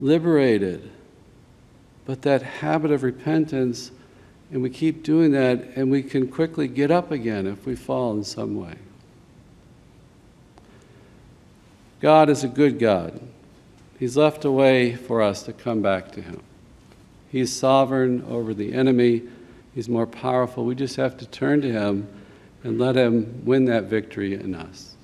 liberated. But that habit of repentance, and we keep doing that, and we can quickly get up again if we fall in some way. God is a good God. He's left a way for us to come back to Him. He's sovereign over the enemy. He's more powerful. We just have to turn to Him and let Him win that victory in us.